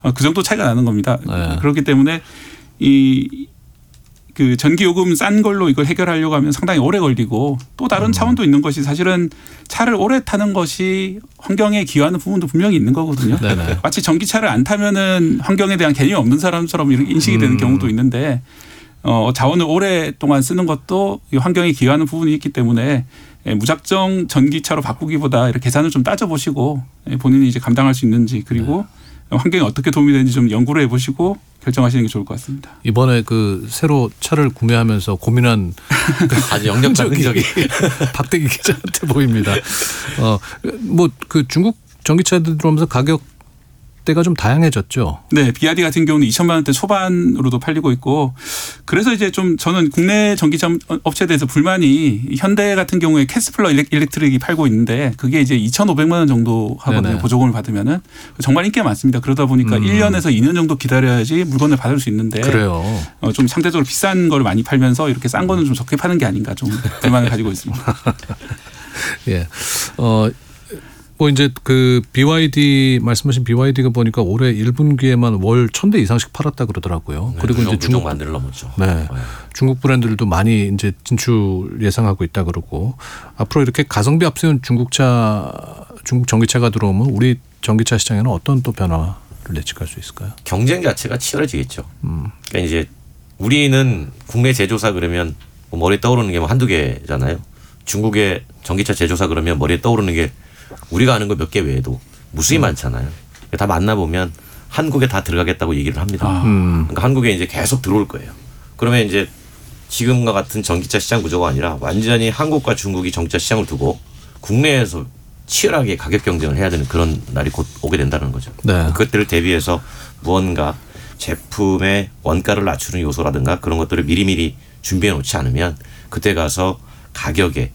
그 정도 차이가 나는 겁니다. 네. 그렇기 때문에 그 전기요금 싼 걸로 이걸 해결하려고 하면 상당히 오래 걸리고 또 다른 차원도 있는 것이 사실은 차를 오래 타는 것이 환경에 기여하는 부분도 분명히 있는 거거든요. 네네. 마치 전기차를 안 타면은 환경에 대한 개념이 없는 사람처럼 이렇게 인식이 되는 경우도 있는데 자원을 오랫동안 쓰는 것도 환경에 기여하는 부분이 있기 때문에 무작정 전기차로 바꾸기보다 이렇게 계산을 좀 따져보시고 본인이 이제 감당할 수 있는지 그리고 환경에 어떻게 도움이 되는지 좀 연구를 해보시고 결정하시는 게 좋을 것 같습니다. 이번에 그 새로 차를 구매하면서 고민한 아주 역력적인 적이 박대기 기자한테 보입니다. 뭐 그 중국 전기차들 들어오면서 가격대가 좀 다양해졌죠. 네, BYD 같은 경우는 2천만 원대 초반으로도 팔리고 있고 그래서 이제 좀 저는 국내 전기차 업체에 대해서 불만이 현대 같은 경우에 캐스플러 일렉트릭이 팔고 있는데 그게 이제 2,500만 원 정도 하거든요. 네네. 보조금을 받으면은 정말 인기가 많습니다. 그러다 보니까 1년에서 2년 정도 기다려야지 물건을 받을 수 있는데 그래요. 좀 상대적으로 비싼 걸 많이 팔면서 이렇게 싼 거는 좀 적게 파는 게 아닌가 좀 불만을 가지고 있습니다. 예. 뭐 이제 그 BYD 말씀하신 BYD가 보니까 올해 1분기에만 월 1,000대 이상씩 팔았다 그러더라고요. 네, 그리고 이제 중국 만들어 넘었죠. 네. 중국 브랜드들도 많이 이제 진출 예상하고 있다 그러고 앞으로 이렇게 가성비 앞세운 중국 전기차가 들어오면 우리 전기차 시장에는 어떤 또 변화를 예측할 수 있을까요? 경쟁 자체가 치열해지겠죠. 그러니까 이제 우리는 국내 제조사 그러면 뭐 머리에 떠오르는 게 뭐 한두 개잖아요. 중국의 전기차 제조사 그러면 머리에 떠오르는 게 우리가 아는 거 몇 개 외에도 무수히 많잖아요. 다 만나보면 한국에 다 들어가겠다고 얘기를 합니다. 그러니까 한국에 이제 계속 들어올 거예요. 그러면 이제 지금과 같은 전기차 시장 구조가 아니라 완전히 한국과 중국이 전기차 시장을 두고 국내에서 치열하게 가격 경쟁을 해야 되는 그런 날이 곧 오게 된다는 거죠. 네. 그것들을 대비해서 무언가 제품의 원가를 낮추는 요소라든가 그런 것들을 미리미리 준비해 놓지 않으면 그때 가서 가격에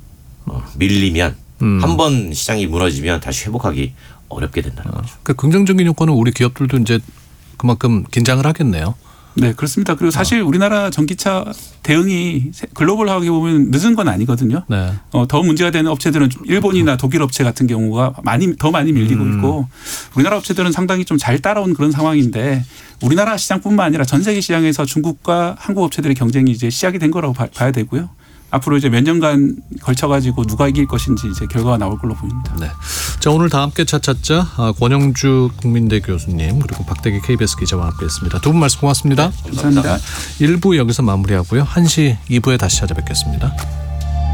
밀리면 한 번 시장이 무너지면 다시 회복하기 어렵게 된다는 거죠. 그 긍정적인 효과는 우리 기업들도 이제 그만큼 긴장을 하겠네요. 네, 그렇습니다. 그리고 사실 우리나라 전기차 대응이 글로벌하게 보면 늦은 건 아니거든요. 네. 더 문제가 되는 업체들은 일본이나 독일 업체 같은 경우가 더 많이 밀리고 있고 우리나라 업체들은 상당히 좀 잘 따라온 그런 상황인데 우리나라 시장뿐만 아니라 전 세계 시장에서 중국과 한국 업체들의 경쟁이 이제 시작이 된 거라고 봐야 되고요. 앞으로 이제 몇 년간 걸쳐가지고 누가 이길 것인지 이제 결과가 나올 걸로 보입니다. 네. 자, 오늘 다 함께 차 찾자 권영주 국민대 교수님 그리고 박대기 KBS 기자와 함께했습니다. 두 분 말씀 고맙습니다. 감사합니다. 1부 여기서 마무리하고요. 1시 2부에 다시 찾아뵙겠습니다.